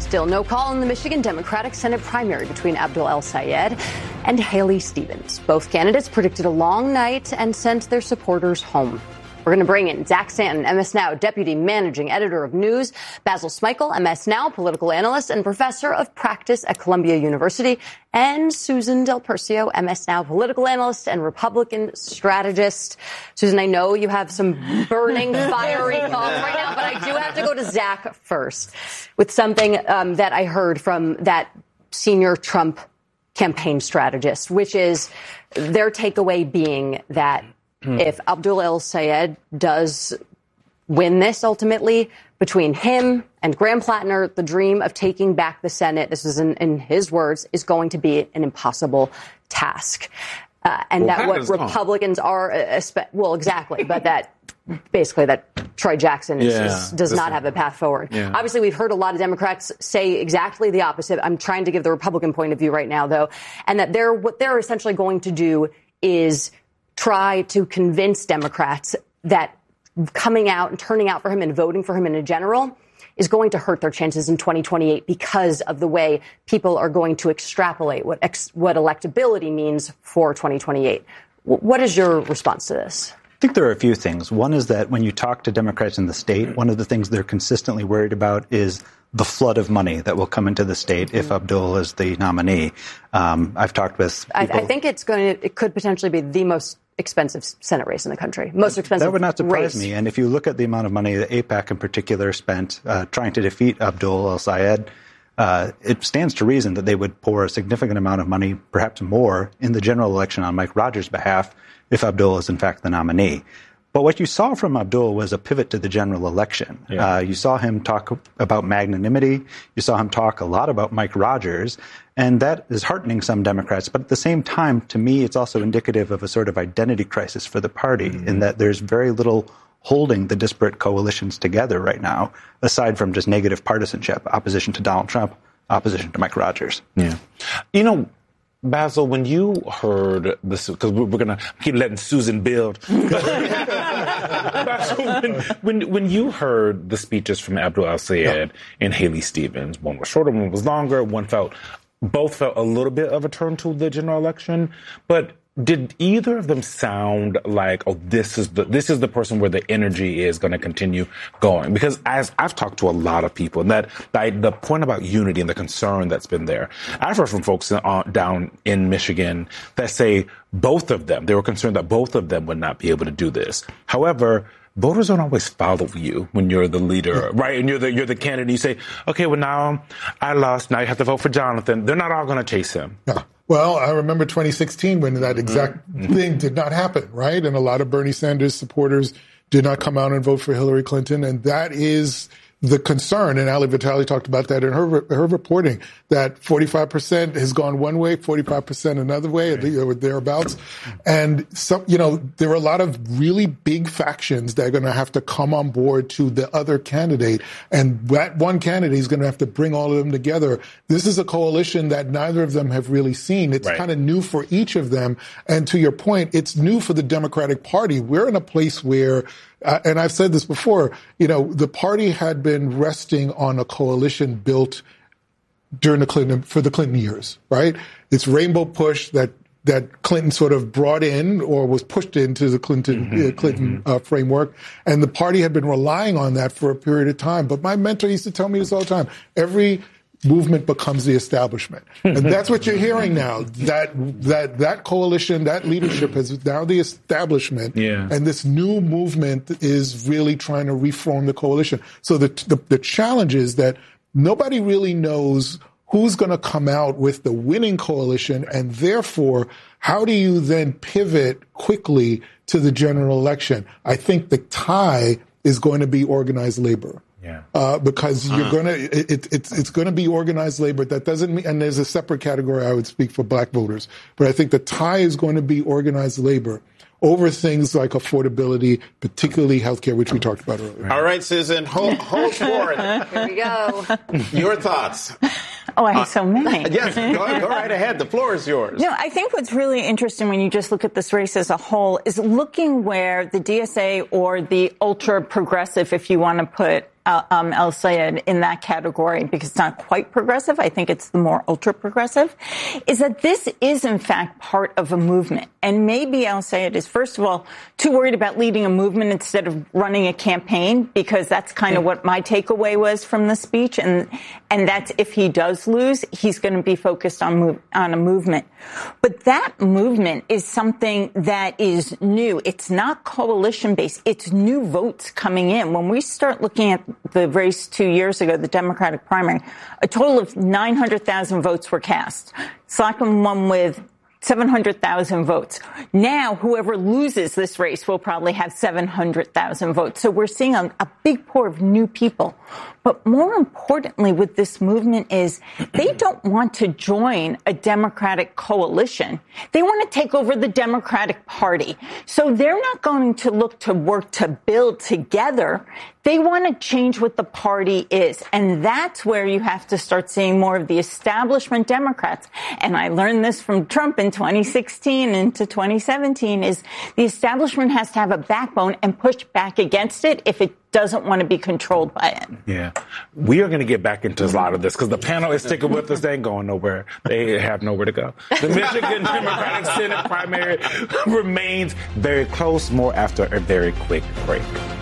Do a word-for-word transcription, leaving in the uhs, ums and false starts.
Still no call in the Michigan Democratic Senate primary between Abdul El-Sayed and Haley Stevens. Both candidates predicted a long night and sent their supporters home. We're going to bring in Zach Stanton, M S Now Deputy Managing Editor of News, Basil Smikle, M S Now Political Analyst and Professor of Practice at Columbia University, and Susan Del Percio, M S Now Political Analyst and Republican Strategist. Susan, I know you have some burning, fiery thoughts right now, but I do have to go to Zach first with something um, that I heard from that senior Trump campaign strategist, which is their takeaway being that if Abdul El-Sayed does win this ultimately, between him and Graham Plattner, the dream of taking back the Senate, this is in, in his words, is going to be an impossible task. Uh, and well, that what Republicans gone. are, uh, well, exactly, but that basically that Troy Jackson is, yeah, is, does not have a path forward. Yeah. Obviously, we've heard a lot of Democrats say exactly the opposite. I'm trying to give the Republican point of view right now, though, and that they're what they're essentially going to do is try to convince Democrats that coming out and turning out for him and voting for him in a general is going to hurt their chances in twenty twenty-eight because of the way people are going to extrapolate what ex- what electability means for twenty twenty-eight. W- what is your response to this? I think there are a few things. One is that when you talk to Democrats in the state, one of the things they're consistently worried about is the flood of money that will come into the state if Abdul is the nominee. Um, I've talked with people. I, I think it's going to, it could potentially be the most expensive Senate race in the country. Most expensive That would not surprise race. me. And if you look at the amount of money that AIPAC in particular spent uh, trying to defeat Abdul El-Sayed, uh, it stands to reason that they would pour a significant amount of money, perhaps more, in the general election on Mike Rogers' behalf if Abdul is in fact the nominee. But what you saw from Abdul was a pivot to the general election. Yeah. Uh, you saw him talk about magnanimity. You saw him talk a lot about Mike Rogers. And that is heartening some Democrats. But at the same time, to me, it's also indicative of a sort of identity crisis for the party mm-hmm. in that there's very little holding the disparate coalitions together right now, aside from just negative partisanship, opposition to Donald Trump, opposition to Mike Rogers. Yeah. You know, Basil, when you heard this, because we're, we're going to keep letting Susan build. Basil, when, when, when you heard the speeches from Abdul El-Sayed yeah. and Haley Stevens, one was shorter, one was longer, one felt, both felt a little bit of a turn to the general election, but did either of them sound like, oh, this is the this is the person where the energy is going to continue going? Because as I've talked to a lot of people, and that, that the point about unity and the concern that's been there, I've heard from folks in, uh, down in Michigan that say both of them, they were concerned that both of them would not be able to do this. However, voters don't always follow you when you're the leader, right? And you're the you're the candidate. You say, okay, well, now I lost. Now you have to vote for Jonathan. They're not all going to chase him. Yeah. Well, I remember twenty sixteen when that exact mm-hmm. thing did not happen, right? And a lot of Bernie Sanders supporters did not come out and vote for Hillary Clinton. And that is the concern. And Ali Vitale talked about that in her her reporting, that forty-five percent has gone one way, forty-five percent another way, or thereabouts. And some, you know, there are a lot of really big factions that are going to have to come on board to the other candidate. And that one candidate is going to have to bring all of them together. This is a coalition that neither of them have really seen. It's right. kind of new for each of them. And to your point, it's new for the Democratic Party. We're in a place where Uh, and I've said this before, you know, the party had been resting on a coalition built during the Clinton, for the Clinton years, right? It's Rainbow Push that, that Clinton sort of brought in or was pushed into the Clinton, mm-hmm, uh, Clinton mm-hmm. uh, framework. And the party had been relying on that for a period of time. But my mentor used to tell me this all the time. Every movement becomes the establishment. And that's what you're hearing now. That that that coalition, that leadership is now the establishment. Yeah. And this new movement is really trying to reform the coalition. So the the, the challenge is that nobody really knows who's going to come out with the winning coalition, and therefore, how do you then pivot quickly to the general election? I think the tie is going to be organized labor. Yeah. Uh, because uh-huh. you're going to, it, it's, it's going to be organized labor. That doesn't mean, and there's a separate category I would speak for black voters, but I think the tie is going to be organized labor over things like affordability, particularly healthcare, which we talked about earlier. All right, Susan, hold, hold forth. Here we go. Your thoughts. Oh, I have uh, so many. Yes, go, go right ahead. The floor is yours. No, I think what's really interesting when you just look at this race as a whole is looking where the D S A or the ultra progressive, if you want to put uh, um, El-Sayed in that category, because it's not quite progressive, I think it's the more ultra-progressive, is that this is, in fact, part of a movement. And maybe El-Sayed is, first of all, too worried about leading a movement instead of running a campaign, because that's kind of what my takeaway was from the speech. And and that's if he does lose, he's going to be focused on move, on a movement. But that movement is something that is new. It's not coalition-based. It's new votes coming in. When we start looking at the race two years ago, the Democratic primary, a total of nine hundred thousand votes were cast. Slotkin won with seven hundred thousand votes. Now, whoever loses this race will probably have seven hundred thousand votes. So we're seeing a, a big pour of new people. But more importantly with this movement is they don't want to join a Democratic coalition. They want to take over the Democratic Party. So they're not going to look to work to build together. They want to change what the party is. And that's where you have to start seeing more of the establishment Democrats. And I learned this from Trump in twenty sixteen into twenty seventeen is the establishment has to have a backbone and push back against it if it doesn't want to be controlled by it. Yeah. We are going to get back into a lot of this because the panel is sticking with us. They ain't going nowhere. They have nowhere to go. The Michigan Democratic Senate primary remains very close. More after a very quick break.